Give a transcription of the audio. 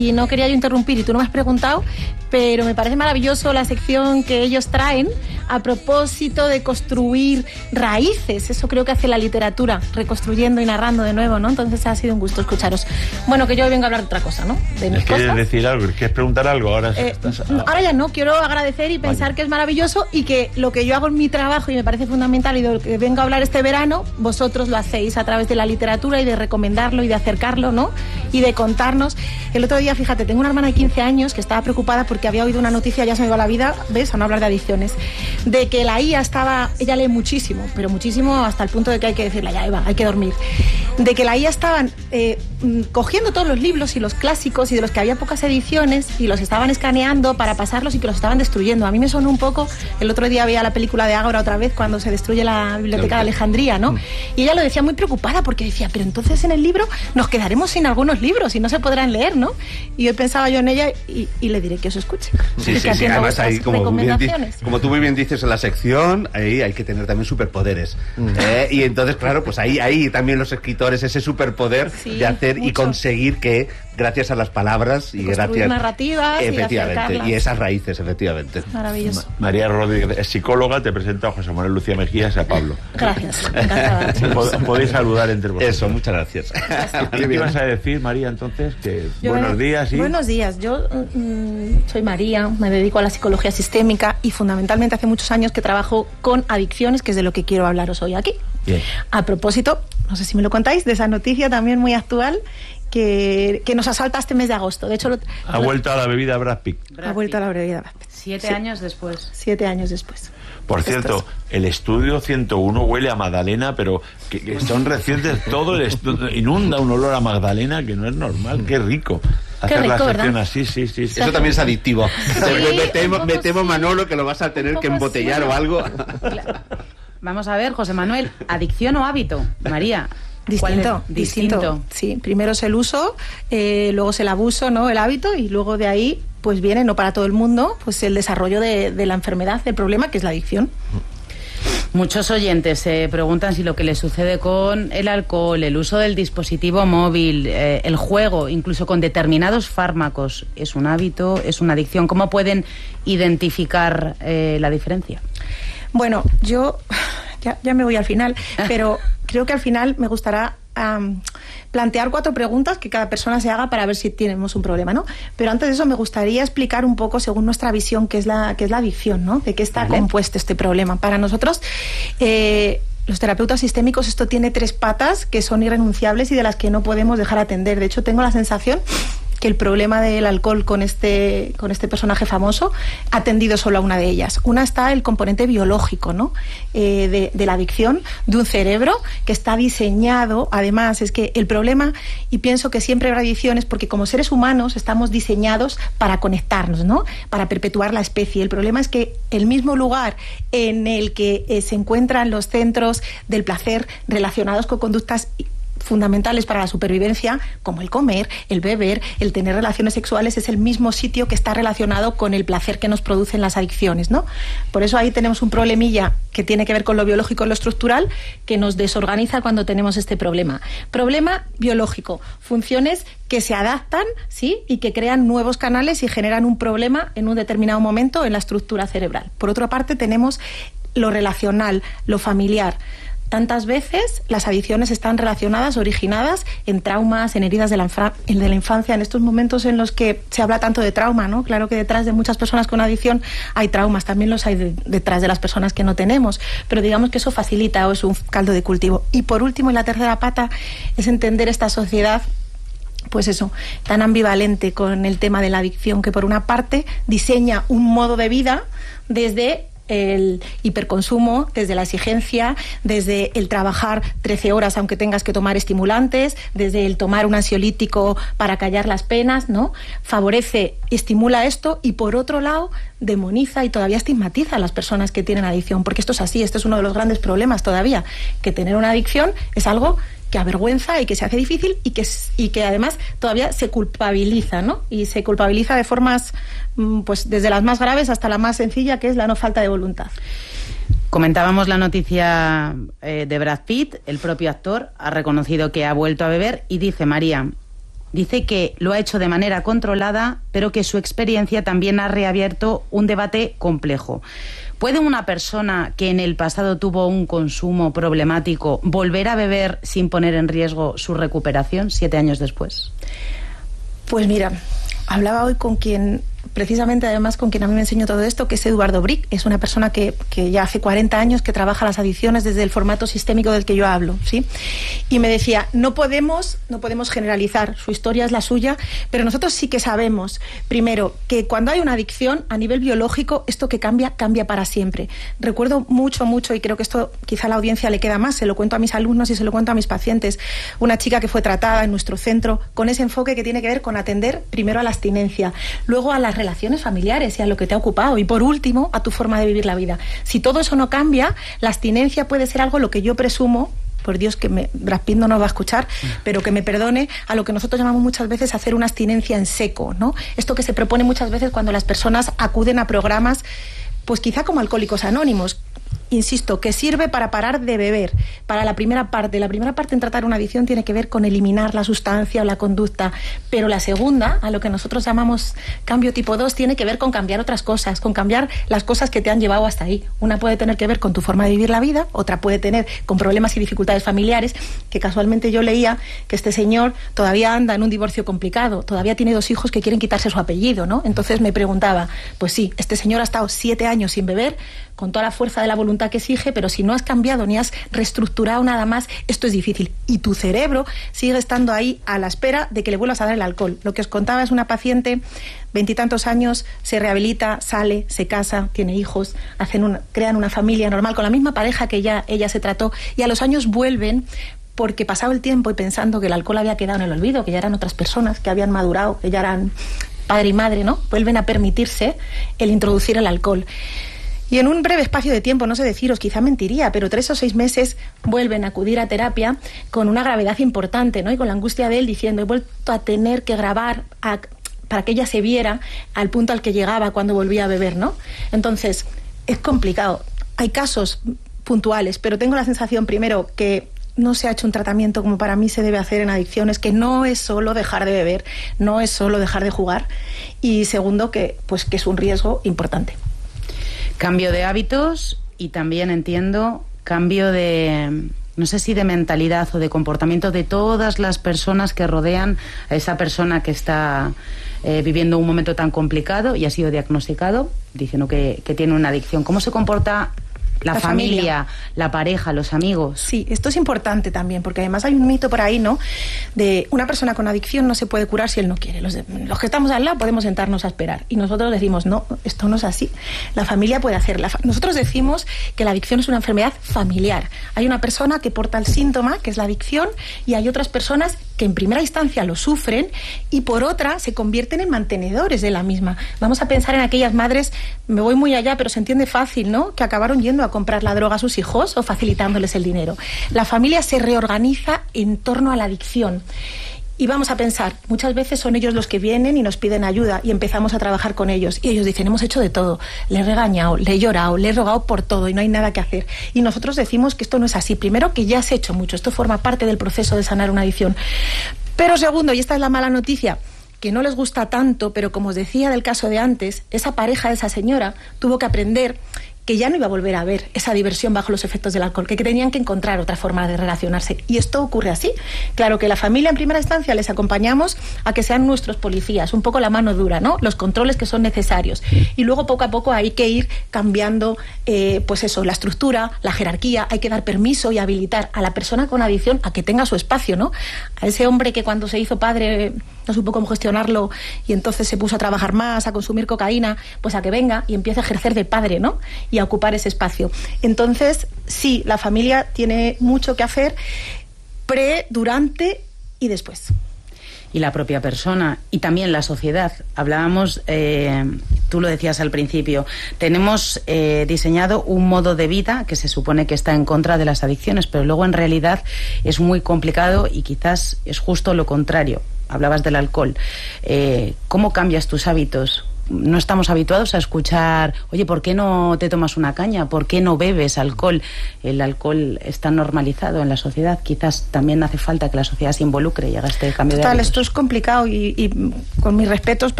Y no quería yo interrumpir y tú no me has preguntado, pero me parece maravilloso la sección que ellos traen a propósito de construir raíces. Eso creo que hace la literatura, reconstruyendo y narrando de nuevo, ¿no? Entonces ha sido un gusto escucharos. Bueno, que yo vengo a hablar de otra cosa, ¿no? De mis cosas. ¿Quieres decir algo? ¿Quieres preguntar algo? Ahora ya no, quiero agradecer y pensar que es maravilloso y que lo que yo hago en mi trabajo y me parece fundamental y de lo que vengo a hablar este verano, vosotros lo hacéis a través de la literatura y de recomendarlo y de acercarlo, ¿no? Y de contarnos. El otro día, fíjate, tengo una hermana de 15 años que estaba preocupada porque había oído una noticia, ya se me iba la vida, ¿ves? A no hablar de adicciones, de que la IA ella lee muchísimo, pero muchísimo hasta el punto de que hay que decirle, ya Eva, hay que dormir, de que la IA estaban cogiendo todos los libros y los clásicos y de los que había pocas ediciones y los estaban escaneando para pasarlos y que los estaban destruyendo. A mí me sonó un poco, el otro día veía la película de Ágora otra vez cuando se destruye la biblioteca de Alejandría, ¿no? Y ella lo decía muy preocupada porque decía, pero entonces en el libro nos quedaremos sin algunos libros y no se podrán leer, ¿no? Y hoy pensaba yo en ella y le diré que os escuche. Sí, además ahí, como tú muy bien dices en la sección, ahí hay que tener también superpoderes. Y entonces, claro, pues ahí también los escritores, ese superpoder de hacer mucho. Y conseguir que, gracias a las palabras y gracias narrativas efectivamente, y esas raíces, efectivamente. Maravilloso. María Rodríguez es psicóloga, te presento a José Manuel Lucía Mejías y a Pablo. Gracias, encantada. Podéis saludar entre vosotros. Eso, muchas gracias. ¿Qué ibas a decir, María, entonces? Buenos días. Buenos días, yo soy María, me dedico a la psicología sistémica y fundamentalmente hace muchos años que trabajo con adicciones, que es de lo que quiero hablaros hoy aquí. Bien. A propósito, no sé si me lo contáis, de esa noticia también muy actual que nos asalta este mes de agosto. De hecho, ha vuelto a la bebida Brad Pitt. Ha vuelto a la bebida Brad Pitt. 7 años después. 7 años después. Por cierto, el estudio 101 huele a Magdalena, pero que son recientes, todo el estudio inunda un olor a Magdalena que no es normal. Qué rico. Qué hacer rico, la sección ¿verdad? así, sí. Eso también es adictivo. Sí, me temo, Manolo, que lo vas a tener que embotellar o algo. Claro. Vamos a ver, José Manuel, ¿adicción o hábito? María. Distinto. Sí, primero es el uso, luego es el abuso, ¿no? El hábito, y luego de ahí pues viene, no para todo el mundo, pues el desarrollo de la enfermedad, del problema, que es la adicción. Muchos oyentes se preguntan si lo que les sucede con el alcohol, el uso del dispositivo móvil, el juego, incluso con determinados fármacos, es un hábito, es una adicción. ¿Cómo pueden identificar la diferencia? Bueno, yo ya me voy al final, pero creo que al final me gustará plantear 4 preguntas que cada persona se haga para ver si tenemos un problema, ¿no? Pero antes de eso me gustaría explicar un poco, según nuestra visión, qué es la adicción, ¿no? De qué está compuesto este problema. Para nosotros, los terapeutas sistémicos, esto tiene 3 patas que son irrenunciables y de las que no podemos dejar atender. De hecho, tengo la sensación que el problema del alcohol con este personaje famoso ha tendido solo a una de ellas. Una está el componente biológico, ¿no? De la adicción, de un cerebro que está diseñado. Además, es que el problema, y pienso que siempre habrá adicciones, porque como seres humanos estamos diseñados para conectarnos, ¿no? Para perpetuar la especie. El problema es que el mismo lugar en el que se encuentran los centros del placer relacionados con conductas fundamentales para la supervivencia, como el comer, el beber, el tener relaciones sexuales, es el mismo sitio que está relacionado con el placer que nos producen las adicciones, ¿no? Por eso ahí tenemos un problemilla que tiene que ver con lo biológico y lo estructural, que nos desorganiza cuando tenemos este problema. Problema biológico, funciones que se adaptan, ¿sí? Y que crean nuevos canales y generan un problema en un determinado momento en la estructura cerebral. Por otra parte, tenemos lo relacional, lo familiar. Tantas veces las adicciones están relacionadas, originadas en traumas, en heridas de la infancia, en estos momentos en los que se habla tanto de trauma, ¿no? Claro que detrás de muchas personas con adicción hay traumas, también los hay detrás de las personas que no tenemos, pero digamos que eso facilita o es un caldo de cultivo. Y por último, y la tercera pata, es entender esta sociedad, pues eso, tan ambivalente con el tema de la adicción, que por una parte diseña un modo de vida desde el hiperconsumo, desde la exigencia, desde el trabajar 13 horas aunque tengas que tomar estimulantes, desde el tomar un ansiolítico para callar las penas, ¿no? Favorece, estimula esto y por otro lado demoniza y todavía estigmatiza a las personas que tienen adicción, porque esto es así, este es uno de los grandes problemas todavía, que tener una adicción es algo que avergüenza y que se hace difícil y que además todavía se culpabiliza, ¿no? Y se culpabiliza de formas, pues desde las más graves hasta la más sencilla, que es la no falta de voluntad. Comentábamos la noticia de Brad Pitt. El propio actor ha reconocido que ha vuelto a beber y dice, María, Dice que lo ha hecho de manera controlada, pero que su experiencia también ha reabierto un debate complejo. ¿Puede una persona que en el pasado tuvo un consumo problemático volver a beber sin poner en riesgo su recuperación 7 años después? Pues mira, hablaba hoy con quien, precisamente además con quien a mí me enseñó todo esto, que es Eduardo Bric. Es una persona que ya hace 40 años que trabaja las adicciones desde el formato sistémico del que yo hablo, ¿sí? Y me decía, no podemos generalizar, su historia es la suya, pero nosotros sí que sabemos, primero, que cuando hay una adicción, a nivel biológico, esto que cambia para siempre. Recuerdo mucho, y creo que esto quizá a la audiencia le queda más, se lo cuento a mis alumnos y se lo cuento a mis pacientes, una chica que fue tratada en nuestro centro con ese enfoque que tiene que ver con atender primero a la abstinencia, luego a las relaciones familiares y a lo que te ha ocupado, y por último a tu forma de vivir la vida. Si todo eso no cambia, la abstinencia puede ser algo, lo que yo presumo, por Dios que Brad Pitt no nos va a escuchar, pero que me perdone, a lo que nosotros llamamos muchas veces hacer una abstinencia en seco, ¿no? Esto que se propone muchas veces cuando las personas acuden a programas, pues quizá como Alcohólicos Anónimos, insisto, que sirve para parar de beber. Para la primera parte en tratar una adicción tiene que ver con eliminar la sustancia o la conducta, pero la segunda, a lo que nosotros llamamos cambio tipo 2, tiene que ver con cambiar otras cosas, con cambiar las cosas que te han llevado hasta ahí. Una puede tener que ver con tu forma de vivir la vida, otra puede tener con problemas y dificultades familiares, que casualmente yo leía que este señor todavía anda en un divorcio complicado, todavía tiene 2 hijos que quieren quitarse su apellido, ¿no? Entonces me preguntaba, pues sí, este señor ha estado 7 años sin beber, con toda la fuerza de la voluntad que exige, pero si no has cambiado ni has reestructurado nada más, esto es difícil. Y tu cerebro sigue estando ahí a la espera de que le vuelvas a dar el alcohol. Lo que os contaba es una paciente, 20 y tantos años, se rehabilita, sale, se casa, tiene hijos, crean una familia normal con la misma pareja que ella se trató, y a los años vuelven porque pasado el tiempo y pensando que el alcohol había quedado en el olvido, que ya eran otras personas, que habían madurado, que ya eran padre y madre, ¿no? Vuelven a permitirse el introducir el alcohol. Y en un breve espacio de tiempo, no sé deciros, quizá mentiría, pero 3 o 6 meses vuelven a acudir a terapia con una gravedad importante, ¿no? Y con la angustia de él diciendo, he vuelto a tener que grabar para que ella se viera al punto al que llegaba cuando volvía a beber, ¿no? Entonces, es complicado. Hay casos puntuales, pero tengo la sensación, primero, que no se ha hecho un tratamiento como para mí se debe hacer en adicciones, que no es solo dejar de beber, no es solo dejar de jugar, y segundo, que es un riesgo importante. Cambio de hábitos y también entiendo cambio de, no sé si de mentalidad o de comportamiento de todas las personas que rodean a esa persona que está viviendo un momento tan complicado y ha sido diagnosticado diciendo que tiene una adicción. ¿Cómo se comporta la familia, la pareja, los amigos? Sí, esto es importante también, porque además hay un mito por ahí, ¿no? De una persona con adicción no se puede curar si él no quiere. Los que estamos al lado podemos sentarnos a esperar. Y nosotros decimos, no, esto no es así. La familia puede hacerla. Nosotros decimos que la adicción es una enfermedad familiar. Hay una persona que porta el síntoma, que es la adicción, y hay otras personas que en primera instancia lo sufren y por otra se convierten en mantenedores de la misma. Vamos a pensar en aquellas madres, me voy muy allá, pero se entiende fácil, ¿no? Que acabaron yendo a comprar la droga a sus hijos o facilitándoles el dinero. La familia se reorganiza en torno a la adicción. Y vamos a pensar, muchas veces son ellos los que vienen y nos piden ayuda y empezamos a trabajar con ellos. Y ellos dicen, hemos hecho de todo. Le he regañado, le he llorado, le he rogado por todo y no hay nada que hacer. Y nosotros decimos que esto no es así. Primero, que ya se ha hecho mucho. Esto forma parte del proceso de sanar una adicción. Pero segundo, y esta es la mala noticia, que no les gusta tanto, pero como os decía del caso de antes, esa pareja de esa señora tuvo que aprender que ya no iba a volver a ver esa diversión bajo los efectos del alcohol, que tenían que encontrar otra forma de relacionarse. Y esto ocurre así. Claro que la familia en primera instancia les acompañamos a que sean nuestros policías, un poco la mano dura, ¿no? Los controles que son necesarios. Y luego poco a poco hay que ir cambiando, la estructura, la jerarquía, hay que dar permiso y habilitar a la persona con adicción a que tenga su espacio, ¿no? A ese hombre que cuando se hizo padre no supo cómo gestionarlo y entonces se puso a trabajar más, a consumir cocaína, pues a que venga y empiece a ejercer de padre, ¿no? Y a ocupar ese espacio. Entonces, sí, la familia tiene mucho que hacer durante y después. Y la propia persona y también la sociedad. Hablábamos, tú lo decías al principio, tenemos diseñado un modo de vida que se supone que está en contra de las adicciones, pero luego en realidad es muy complicado y quizás es justo lo contrario. Hablabas del alcohol. ¿Cómo cambias tus hábitos no estamos habituados a escuchar, oye, ¿por qué no te tomas una caña? ¿Por qué no bebes alcohol? El alcohol está normalizado en la sociedad. Quizás también hace falta que la sociedad se involucre y haga este cambio de hábitos. Esto es complicado y con mis respetos,